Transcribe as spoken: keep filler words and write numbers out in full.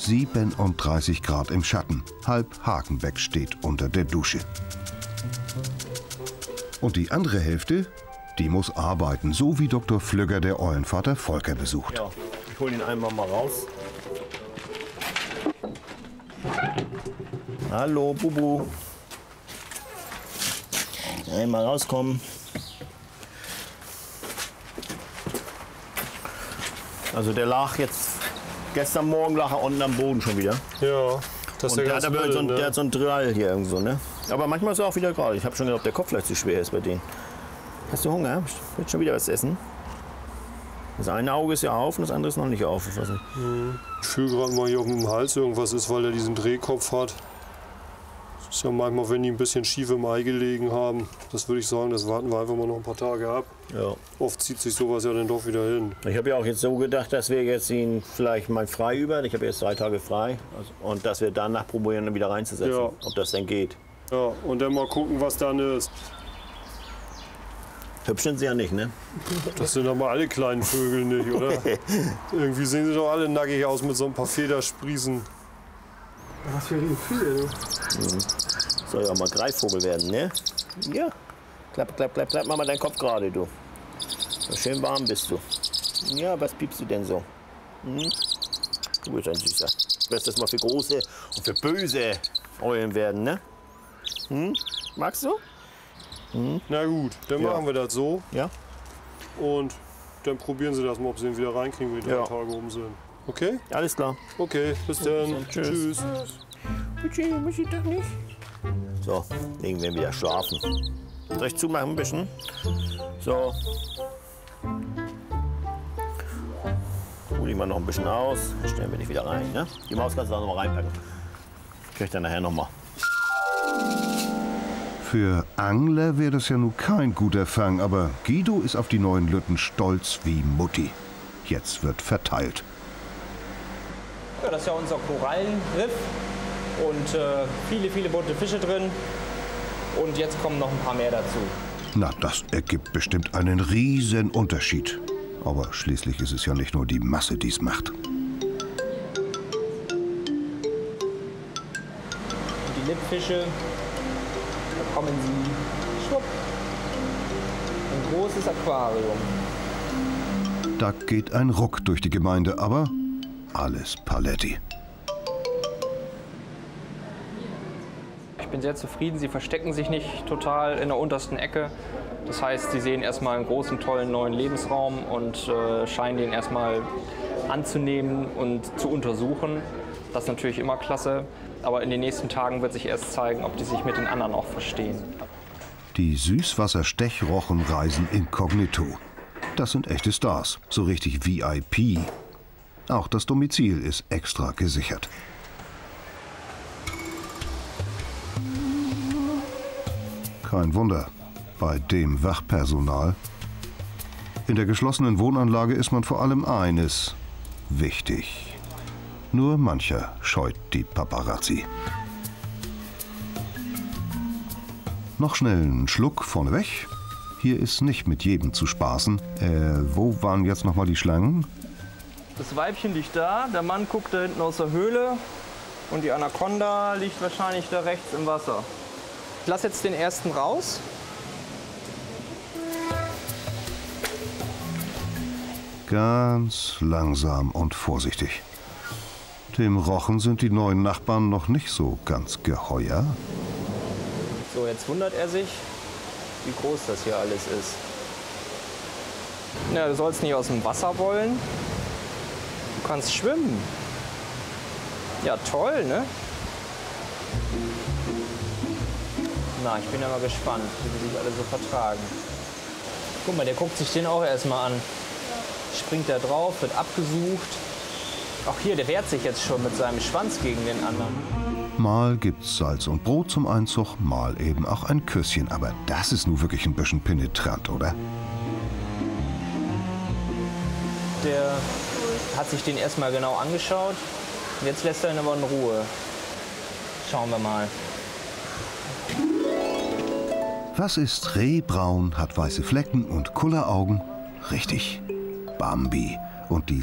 siebenunddreißig Grad im Schatten. Halb Hagenbeck steht unter der Dusche. Und die andere Hälfte, die muss arbeiten, so wie Doktor Flügger der Eulenvater Volker besucht. Ja, ich hole ihn einmal mal raus. Hallo, Bubu. Einmal rauskommen. Also der lag jetzt, gestern Morgen lag er unten am Boden schon wieder. Ja, das ist Und ja der, ganz hat aber wild, so ein, ne? der hat so ein Drall hier irgendwo, ne? Aber manchmal ist er auch wieder gerade. Ich habe schon gedacht, ob der Kopf vielleicht zu schwer ist bei denen. Hast du Hunger? Willst du schon wieder was essen? Das eine Auge ist ja auf und das andere ist noch nicht auf. Ich weiß nicht. Ich fühle gerade mal hier auf dem Hals irgendwas ist, weil er diesen Drehkopf hat. Das ist ja manchmal, wenn die ein bisschen schief im Ei gelegen haben. Das würde ich sagen, das warten wir einfach mal noch ein paar Tage ab. Ja. Oft zieht sich sowas ja dann doch wieder hin. Ich habe ja auch jetzt so gedacht, dass wir jetzt ihn vielleicht mal frei über. Ich habe jetzt drei Tage frei. Also, und dass wir danach probieren, ihn wieder reinzusetzen, Ja. ob das denn geht. Ja, und dann mal gucken, was dann ist. Hübsch sind sie ja nicht, ne? Das sind doch mal alle kleinen Vögel nicht, oder? Irgendwie sehen sie doch alle nackig aus mit so ein paar Federsprießen. Was für ein Gefühl, Mhm. Soll ja auch mal Greifvogel werden, ne? Ja. Klapp, klapp, klapp, klapp, mach mal deinen Kopf gerade, du. So schön warm bist du. Ja, was piepst du denn so? Hm? Du bist ein Süßer. Du wirst das mal für große und für böse Eulen werden, ne? Hm? Magst du? Hm? Na gut, dann Ja. machen wir das so. Ja. Und dann probieren sie das mal, ob sie ihn wieder reinkriegen, wenn die drei Ja. Tage oben sind. Okay? Alles klar. Okay, bis dann. dann. Tschüss. Tschüss. Mutschi, muss ich doch nicht. So, legen wir ihn wieder schlafen. Soll ich zumachen ein bisschen? So. Hol ihn mal noch ein bisschen aus. Dann stellen wir dich wieder rein. Ne? Die Maus kannst du auch noch mal reinpacken. Kriegt dann nachher noch mal. Für Angler wäre das ja nun kein guter Fang, aber Guido ist auf die neuen Lütten stolz wie Mutti. Jetzt wird verteilt. Ja, das ist ja unser Korallenriff und äh, viele, viele bunte Fische drin. Und jetzt kommen noch ein paar mehr dazu. Na, das ergibt bestimmt einen riesen Unterschied. Aber schließlich ist es ja nicht nur die Masse, die es macht. Und die Lippfische, da kommen sie, schwupp, ein großes Aquarium. Da geht ein Ruck durch die Gemeinde, aber alles Paletti. Ich bin sehr zufrieden, sie verstecken sich nicht total in der untersten Ecke. Das heißt, sie sehen erstmal einen großen, tollen neuen Lebensraum und äh, scheinen den erstmal anzunehmen und zu untersuchen. Das ist natürlich immer klasse, aber in den nächsten Tagen wird sich erst zeigen, ob die sich mit den anderen auch verstehen. Die Süßwasserstechrochen reisen inkognito. Das sind echte Stars, so richtig V I P. Auch das Domizil ist extra gesichert. Kein Wunder bei dem Wachpersonal. In der geschlossenen Wohnanlage ist man vor allem eines wichtig. Nur mancher scheut die Paparazzi. Noch schnell einen Schluck vorneweg. Hier ist nicht mit jedem zu spaßen. Äh, wo waren jetzt noch mal die Schlangen? Das Weibchen liegt da, der Mann guckt da hinten aus der Höhle und die Anaconda liegt wahrscheinlich da rechts im Wasser. Ich lasse jetzt den ersten raus. Ganz langsam und vorsichtig. Dem Rochen sind die neuen Nachbarn noch nicht so ganz geheuer. So, jetzt wundert er sich, wie groß das hier alles ist. Ja, du sollst nicht aus dem Wasser wollen. Du kannst schwimmen. Ja, toll, ne? Na, ich bin ja mal gespannt, wie die sich alle so vertragen. Guck mal, der guckt sich den auch erstmal an. Springt da drauf, wird abgesucht. Auch hier, der wehrt sich jetzt schon mit seinem Schwanz gegen den anderen. Mal gibt's Salz und Brot zum Einzug, mal eben auch ein Küsschen. Aber das ist nun wirklich ein bisschen penetrant, oder? Der hat sich den erstmal genau angeschaut. Jetzt lässt er ihn aber in Ruhe. Schauen wir mal. Was ist rehbraun, hat weiße Flecken und Kulleraugen? Richtig, Bambi. Und die